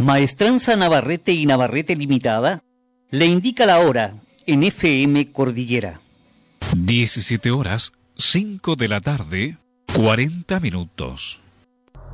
Maestranza Navarrete y Navarrete Limitada le indica la hora en FM Cordillera. 17 horas, 5 de la tarde, 40 minutos.